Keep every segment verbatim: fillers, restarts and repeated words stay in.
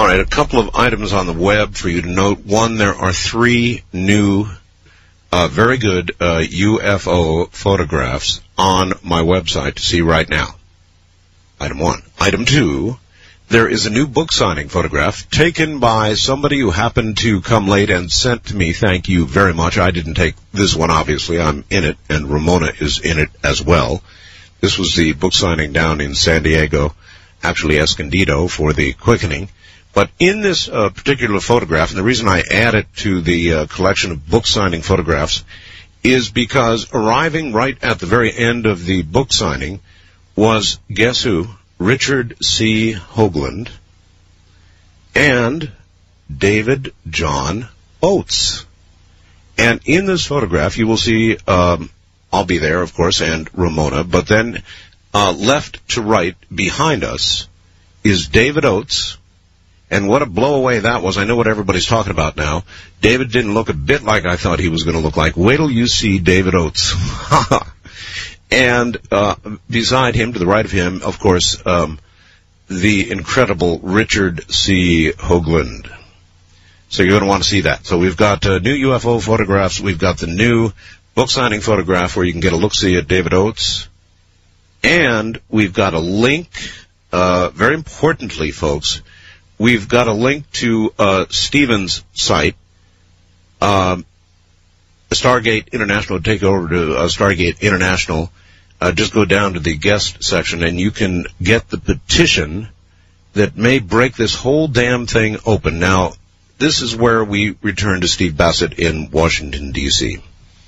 right, a couple of items on the web for you to note. One, there are three new, uh, very good uh, U F O photographs on my website to see right now. Item one. Item two, there is a new book signing photograph taken by somebody who happened to come late and sent to me. Thank you very much. I didn't take this one, obviously. I'm in it, and Ramona is in it as well. This was the book signing down in San Diego, actually Escondido, for the Quickening. But in this uh, particular photograph, and the reason I add it to the uh, collection of book signing photographs is because arriving right at the very end of the book signing was, guess who? Richard C. Hoagland and David John Oates. And in this photograph, you will see, um, I'll be there, of course, and Ramona, but then uh, left to right behind us is David Oates. And what a blowaway that was. I know what everybody's talking about now. David didn't look a bit like I thought he was going to look like. Wait till you see David Oates. And uh, beside him, to the right of him, of course, um, the incredible Richard C. Hoagland. So you're going to want to see that. So we've got uh, new U F O photographs. We've got the new book signing photograph where you can get a look-see at David Oates. And we've got a link, uh, very importantly, folks, we've got a link to uh, Stephen's site, um, Stargate International. Take over to uh, Stargate International. Uh, just go down to the guest section, and you can get the petition that may break this whole damn thing open. Now, this is where we return to Steve Bassett in Washington, D C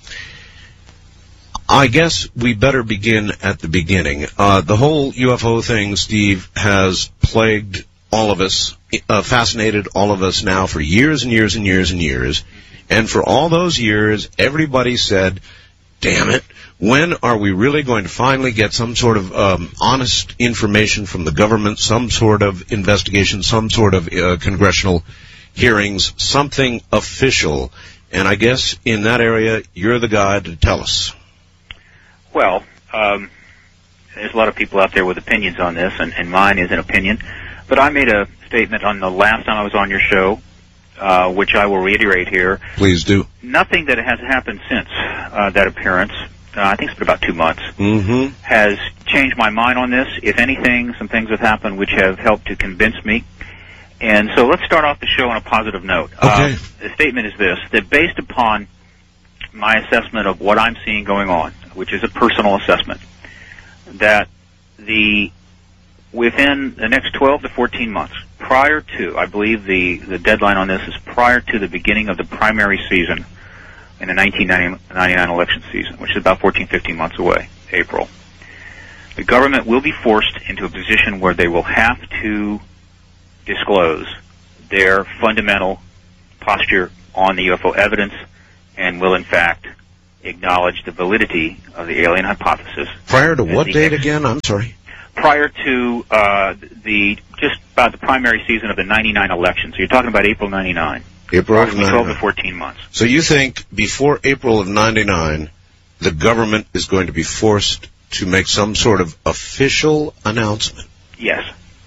I guess we better begin at the beginning. Uh, the whole U F O thing, Steve, has plagued all of us, uh, fascinated all of us now for years and years and years and years. And for all those years, everybody said, damn it, when are we really going to finally get some sort of um, honest information from the government, some sort of investigation, some sort of uh, congressional hearings, something official? And I guess in that area, you're the guy to tell us. Well, um, there's a lot of people out there with opinions on this, and, and mine is an opinion. But I made a statement on the last time I was on your show, uh, which I will reiterate here. Please do. Nothing that has happened since uh, that appearance, uh, I think it's been about two months, mm-hmm. has changed my mind on this. If anything, some things have happened which have helped to convince me. And so let's start off the show on a positive note. Okay. Uh, the statement is this, that based upon my assessment of what I'm seeing going on, which is a personal assessment, that the within the next twelve to fourteen months, prior to, I believe the, the deadline on this is prior to the beginning of the primary season in the nineteen ninety-nine election season, which is about fourteen, fifteen months away, April, the government will be forced into a position where they will have to disclose their fundamental posture on the U F O evidence and will, in fact, acknowledge the validity of the alien hypothesis. Prior to what date again? I'm sorry. Prior to uh, the just about the primary season of the ninety-nine election. So you're talking about April ninety-nine. April of ninety-nine. twelve to fourteen months. So you think before April of ninety-nine, the government is going to be forced to make some sort of official announcement? Yes.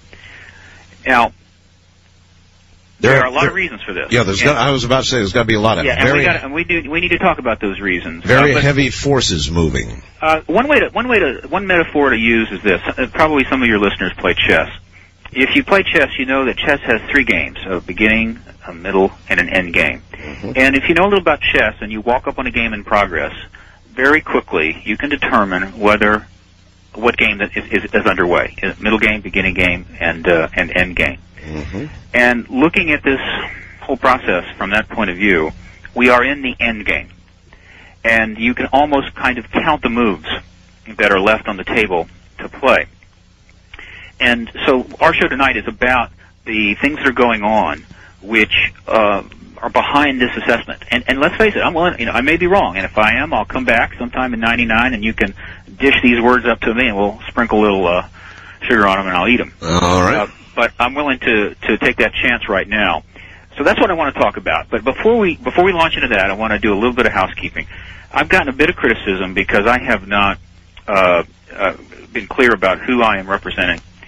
Now, there, there are a lot there, of reasons for this. Yeah, there's got, I was about to say there's got to be a lot of yeah, very, and we, got, and we do we need to talk about those reasons. Very uh, but, heavy forces moving. Uh, one way to one way to one metaphor to use is this. Uh, probably some of your listeners play chess. If you play chess, you know that chess has three games: a beginning, a middle, and an end game. Mm-hmm. And if you know a little about chess and you walk up on a game in progress, very quickly you can determine whether what game that is, is, is underway: middle game, beginning game, and uh, and end game. Mm-hmm. And looking at this whole process from that point of view, we are in the end game. And you can almost kind of count the moves that are left on the table to play. And so our show tonight is about the things that are going on which uh, are behind this assessment. And, and let's face it, I'm willing, you know, I may be wrong, and if I am, I'll come back sometime in ninety-nine and you can dish these words up to me and we'll sprinkle a little uh, sugar on them and I'll eat them. All right. Uh, but I'm willing to, to take that chance right now. So that's what I want to talk about. But before we before we launch into that, I want to do a little bit of housekeeping. I've gotten a bit of criticism because I have not uh, uh, been clear about who I am representing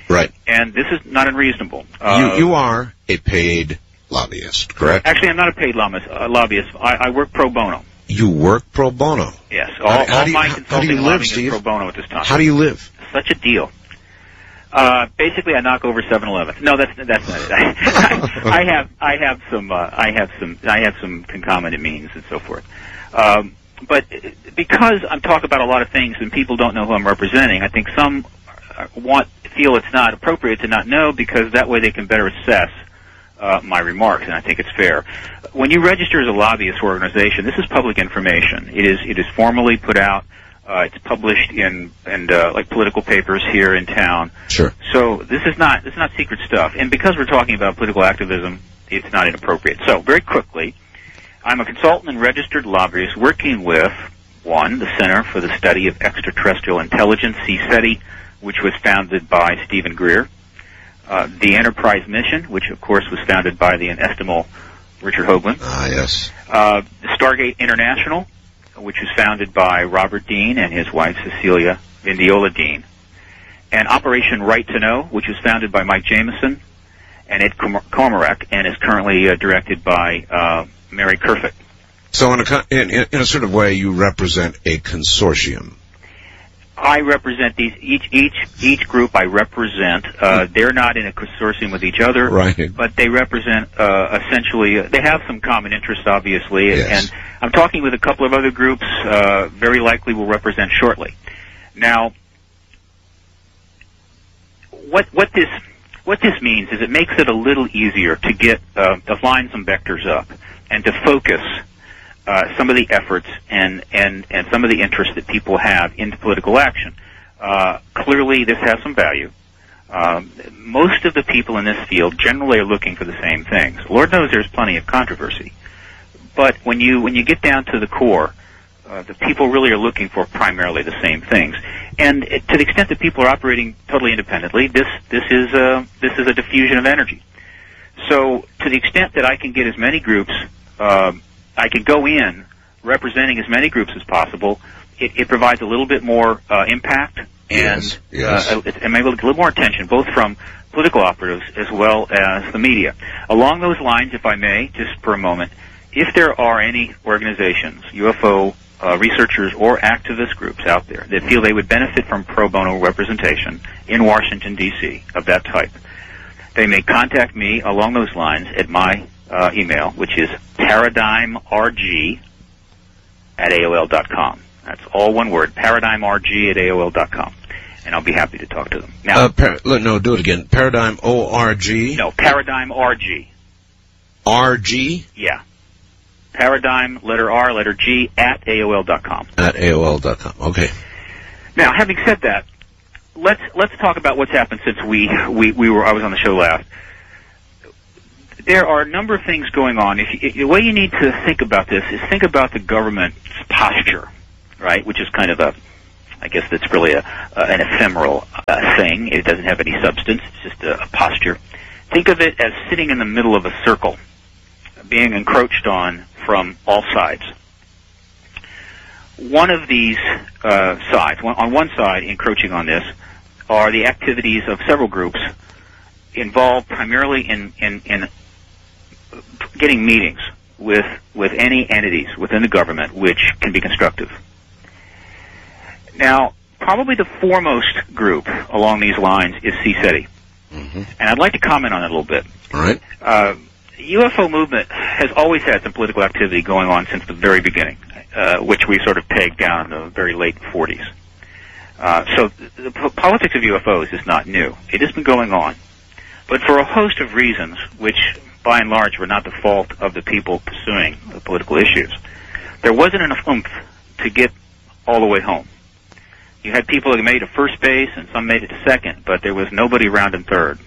Right. And this is not unreasonable. You, Uh, you are a paid lobbyist, correct? Actually, I'm not a paid lobbyist. Uh, lobbyist. I, I work pro bono. You work pro bono. Yes. All, How- how all do you- my how- how do consulting you and live, lobbying Steve? is pro bono at this time. How do you live? Such a deal. Uh, basically, I knock over seven eleven. No, that's that's not it. I, I have I have some uh, I have some I have some concomitant means and so forth. Um, but because I'm talking about a lot of things and people don't know who I'm representing, I think some want feel it's not appropriate to not know because that way they can better assess uh, my remarks, and I think it's fair. When you register as a lobbyist organization, this is public information. It is it is formally put out. Uh, it's published in in uh, like political papers here in town. Sure. So this is not this is not secret stuff. And because we're talking about political activism, it's not inappropriate. So very quickly, I'm a consultant and registered lobbyist working with one, the Center for the Study of Extraterrestrial Intelligence, C SETI, which was founded by Stephen Greer. Uh, the Enterprise Mission, which of course was founded by the inestimable Richard Hoagland. Ah, yes. Uh, Stargate International, which was founded by Robert Dean and his wife Cecilia Vindiola Dean, and Operation Right to Know, which was founded by Mike Jameson and Ed Cormarak, and is currently uh, directed by uh, Mary Kerfoot. So in a, co- in, in in a sort of way, you represent a consortium. I represent these each each each group I represent. Uh, they're not in a consortium with each other, Right. but they represent uh, essentially. They have some common interests, obviously, Yes. and I'm talking with a couple of other groups. Uh, very likely will represent shortly. Now, what what this what this means is it makes it a little easier to get uh, to line some vectors up and to focus Uh, some of the efforts and, and, and some of the interests that people have into political action. Uh, clearly, this has some value. Um, most of the people in this field generally are looking for the same things. Lord knows there's plenty of controversy, but when you when you get down to the core, uh, the people really are looking for primarily the same things. And it, to the extent that people are operating totally independently, this this is a this is a diffusion of energy. So, to the extent that I can get as many groups. Um, I can go in representing as many groups as possible. It, it provides a little bit more uh, impact, and Yes, yes. Uh, I'm able to get a little more attention, both from political operatives as well as the media. Along those lines, if I may, just for a moment, if there are any organizations, U F O uh, researchers or activist groups out there that feel they would benefit from pro bono representation in Washington, D C of that type, they may contact me along those lines at my Uh, email, which is paradigmrg at A O L dot com. That's all one word, paradigmrg at A O L dot com. And I'll be happy to talk to them. Now, Uh, par- look, no, do it again. Paradigm O R G? no, paradigmrg. R G? Yeah. Paradigm, letter R, letter G, at A O L dot com. At A O L dot com. Okay. Now, having said that, let's let's talk about what's happened since we, we, we were I was on the show last. There are a number of things going on. If you, the way you need to think about this is think about the government's posture, right? Which is kind of a, I guess that's really a, uh, an ephemeral uh, thing. It doesn't have any substance. It's just a, a posture. Think of it as sitting in the middle of a circle, being encroached on from all sides. One of these uh, sides, one, on one side, encroaching on this, are the activities of several groups involved primarily in in, in getting meetings with with any entities within the government which can be constructive. Now, probably the foremost group along these lines is C SETI, Mm-hmm. and I'd like to comment on it a little bit. All right. Uh, U F O movement has always had some political activity going on since the very beginning, uh, which we sort of pegged down in the very late forties. Uh, so the p- politics of U F Os is not new. It has been going on. But for a host of reasons, which by and large were not the fault of the people pursuing the political issues, there wasn't enough oomph to get all the way home. You had people that made it to first base and some made it to second, but there was nobody around in third.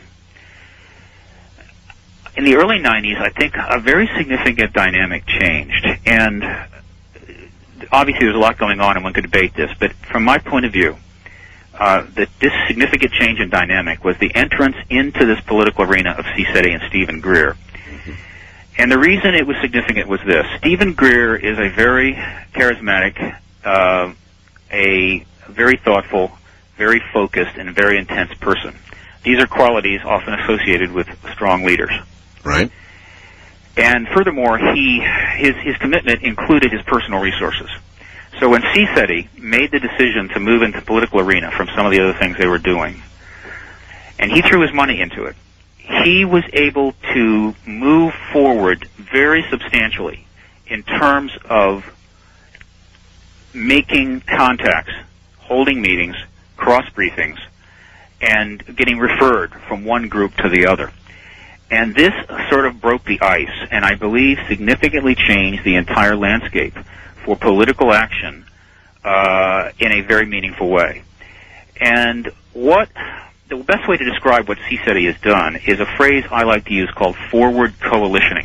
In the early nineties, I think a very significant dynamic changed, and obviously there's a lot going on and one could debate this, but from my point of view, Uh, that this significant change in dynamic was the entrance into this political arena of C SETI and Stephen Greer. Mm-hmm. And the reason it was significant was this. Stephen Greer is a very charismatic, uh, a very thoughtful, very focused, and very intense person. These are qualities often associated with strong leaders. Right. And furthermore, he his his commitment included his personal resources. So when CSETI made the decision to move into the political arena from some of the other things they were doing, and he threw his money into it, he was able to move forward very substantially in terms of making contacts, holding meetings, cross briefings, and getting referred from one group to the other. And this sort of broke the ice, and I believe significantly changed the entire landscape for political action uh, in a very meaningful way. And what the best way to describe what CSETI has done is a phrase I like to use called forward coalitioning.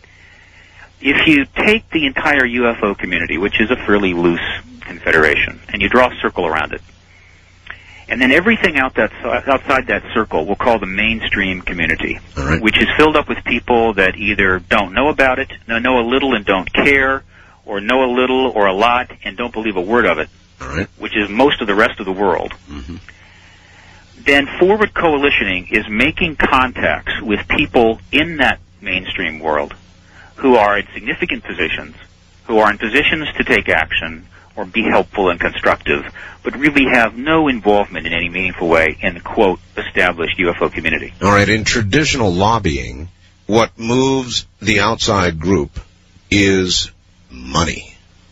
If you take the entire U F O community, which is a fairly loose confederation, and you draw a circle around it, and then everything out that, outside that circle we'll call the mainstream community, right. which is filled up with people that either don't know about it, know a little and don't care, or know a little or a lot and don't believe a word of it, right. which is most of the rest of the world. Mm-hmm. Then forward coalitioning is making contacts with people in that mainstream world who are in significant positions, who are in positions to take action or be helpful and constructive, but really have no involvement in any meaningful way in the, quote, established U F O community. All right, in traditional lobbying, what moves the outside group is money.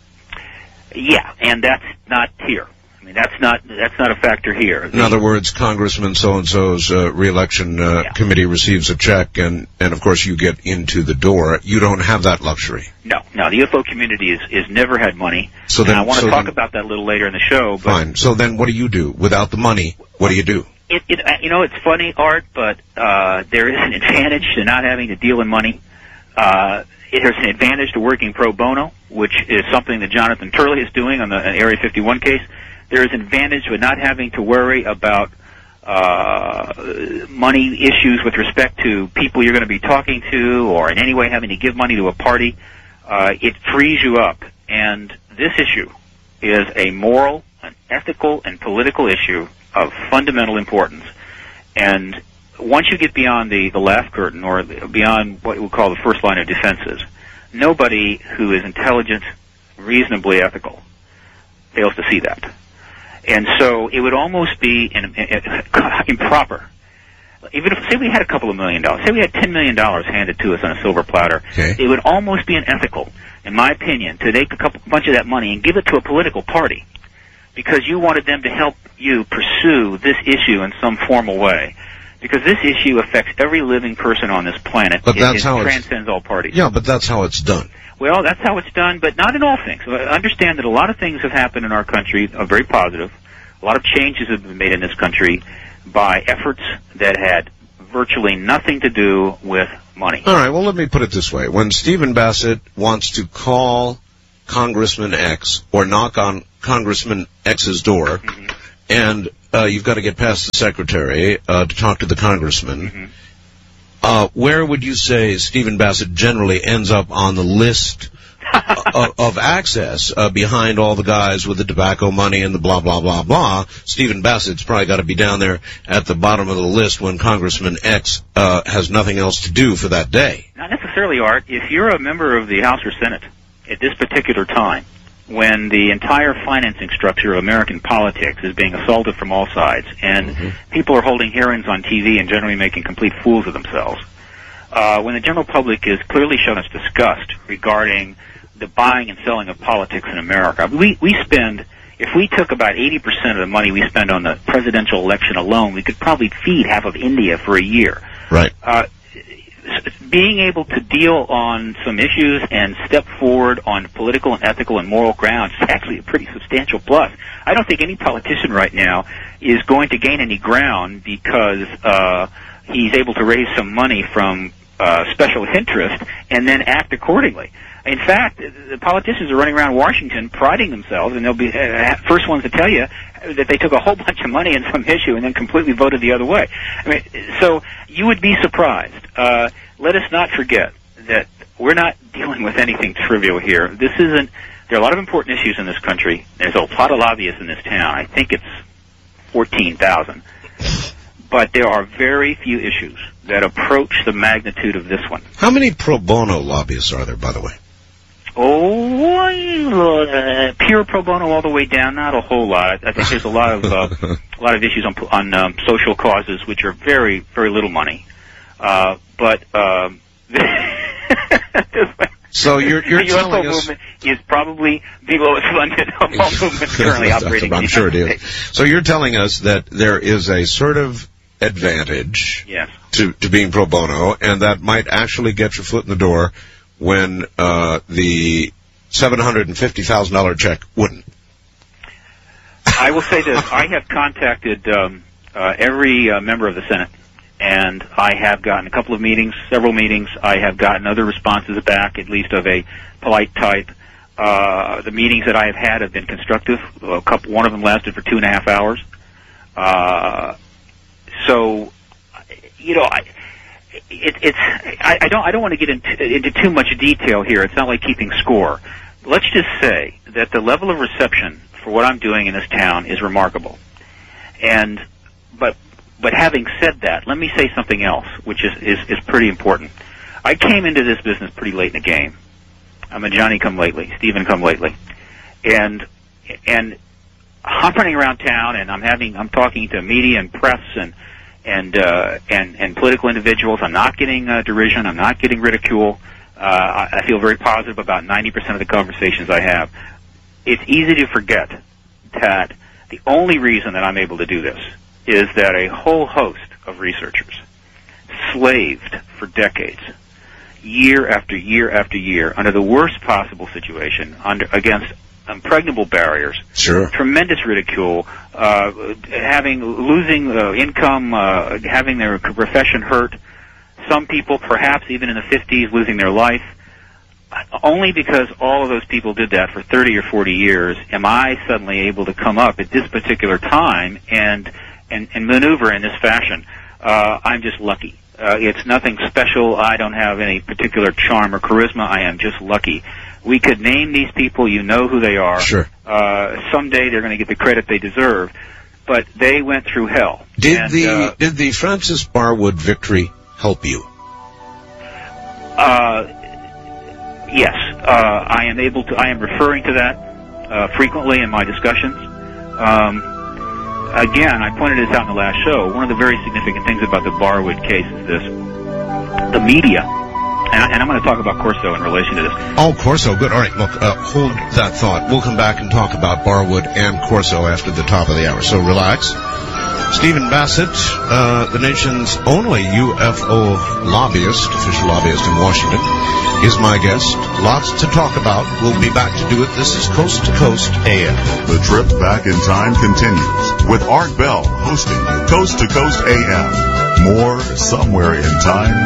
Yeah, and that's not here. I mean, that's not that's not a factor here. In other words, Congressman so-and-so's uh, reelection uh, yeah. committee receives a check, and, and, of course, you get into the door. You don't have that luxury. No, no, the U F O community is, is never had money, so then, and I want to so talk then, about that a little later in the show. But fine. So then what do you do? Without the money, what do you do? It, it, you know, it's funny, Art, but uh, there is an advantage to not having to deal in money. Uh, there's an advantage to working pro bono, which is something that Jonathan Turley is doing on the Area fifty-one case. There is an advantage with not having to worry about uh, money issues with respect to people you're going to be talking to or in any way having to give money to a party. Uh, it frees you up. And this issue is a moral, an ethical, and political issue of fundamental importance. And once you get beyond the, the laugh curtain or beyond what we call the first line of defenses, nobody who is intelligent, reasonably ethical, fails to see that. And so it would almost be in, in, improper. Even if, say we had a couple of million dollars, say we had ten million dollars handed to us on a silver platter, okay. It would almost be unethical, in my opinion, to take a couple, bunch of that money and give it to a political party because you wanted them to help you pursue this issue in some formal way. Because this issue affects every living person on this planet. But it, that's it how transcends all parties. Yeah, but that's how it's done. Well, that's how it's done, but not in all things. Understand that a lot of things have happened in our country are very positive. A lot of changes have been made in this country by efforts that had virtually nothing to do with money. All right, well, let me put it this way. When Stephen Bassett wants to call Congressman X or knock on Congressman X's door, mm-hmm. and uh, you've got to get past the secretary uh, to talk to the congressman, mm-hmm. uh, where would you say Stephen Bassett generally ends up on the list of, of access uh, behind all the guys with the tobacco money and the blah, blah, blah, blah? Stephen Bassett's probably got to be down there at the bottom of the list when Congressman X uh, has nothing else to do for that day. Not necessarily, Art. If you're a member of the House or Senate at this particular time, when the entire financing structure of American politics is being assaulted from all sides, and mm-hmm. people are holding hearings on T V and generally making complete fools of themselves, uh, when the general public is clearly shown its disgust regarding the buying and selling of politics in America. We, we spend, if we took about eighty percent of the money we spend on the presidential election alone, we could probably feed half of India for a year. Right. Uh, being able to deal on some issues and step forward on political and ethical and moral grounds is actually a pretty substantial plus. I don't think any politician right now is going to gain any ground because uh, he's able to raise some money from uh, special interest and then act accordingly. In fact, the politicians are running around Washington priding themselves, and they'll be uh, first ones to tell you that they took a whole bunch of money in some issue and then completely voted the other way. I mean, so you would be surprised. Uh, let us not forget that we're not dealing with anything trivial here. This isn't. There are a lot of important issues in this country. There's a lot of lobbyists in this town. I think it's fourteen thousand. but there are very few issues that approach the magnitude of this one. How many pro bono lobbyists are there, by the way? Oh, uh, pure pro bono all the way down, not a whole lot. I think there's a lot of uh, a lot of issues on on um, social causes, which are very very little money. Uh, but um, so you're you're the U F O telling us movement is probably the lowest funded of all movements currently operating. I'm in sure it the is. So you're telling us that there is a sort of advantage yes. to to being pro bono, and that might actually get your foot in the door when uh, the seven hundred fifty thousand dollars check wouldn't. I will say this. I have contacted um, uh, every uh, member of the Senate, and I have gotten a couple of meetings, several meetings. I have gotten other responses back, at least of a polite type. Uh, the meetings that I have had have been constructive. A couple, one of them lasted for two and a half hours. Uh, so, you know, I... It, it's I, I don't I don't want to get into, into too much detail here. It's not like keeping score. Let's just say that the level of reception for what I'm doing in this town is remarkable. And but but having said that, let me say something else, which is, is, is pretty important. I came into this business pretty late in the game. I'm a Johnny come lately, Stephen come lately, and and I'm running around town and I'm having I'm talking to media and press and. And, uh, and, and political individuals. I'm not getting, uh, derision. I'm not getting ridicule. Uh, I, I feel very positive about ninety percent of the conversations I have. It's easy to forget that the only reason that I'm able to do this is that a whole host of researchers slaved for decades, year after year after year, under the worst possible situation, under, against impregnable barriers, sure. tremendous ridicule, uh, having losing uh, income, uh, having their profession hurt. Some people, perhaps even in the fifties, losing their life. Only because all of those people did that for thirty or forty years, am I suddenly able to come up at this particular time and and, and maneuver in this fashion. Uh, I'm just lucky. Uh, it's nothing special. I don't have any particular charm or charisma. I am just lucky. We could name these people. You know who they are. Sure. Uh, someday they're going to get the credit they deserve. But they went through hell. Did and, the uh, did the Frances Barwood victory help you? Uh, yes. Uh, I am able to. I am referring to that uh, frequently in my discussions. Um, again, I pointed this out in the last show. One of the very significant things about the Barwood case is this: the media. And, and I'm going to talk about Corso in relation to this. Oh, Corso, good. All right, look, uh, hold that thought. We'll come back and talk about Barwood and Corso after the top of the hour. So relax. Stephen Bassett, uh, the nation's only U F O lobbyist, official lobbyist in Washington, is my guest. Lots to talk about. We'll be back to do it. This is Coast to Coast A M. The trip back in time continues with Art Bell hosting Coast to Coast A M. More somewhere in time